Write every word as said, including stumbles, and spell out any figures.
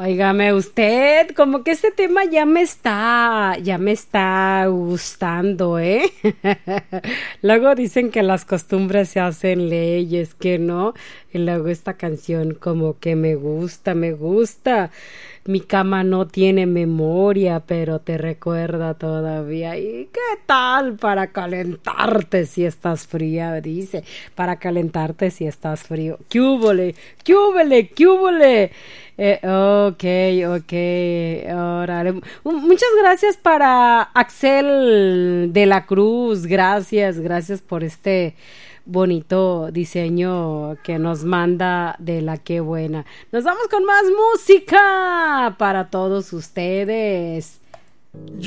Óigame usted, como que este tema ya me está, ya me está gustando, ¿eh? Luego dicen que las costumbres se hacen leyes, que no. Y luego esta canción como que me gusta, me gusta. Mi cama no tiene memoria, pero te recuerda todavía. ¿Y qué tal para calentarte si estás fría? Dice, para calentarte si estás frío. ¡Qué húbole! ¡Qué húbole! ¡Qué húbole! Eh, ok, ok, órale. M- Muchas gracias para Axel de la Cruz. Gracias, gracias por este bonito diseño que nos manda de la que buena. Nos vamos con más música para todos ustedes.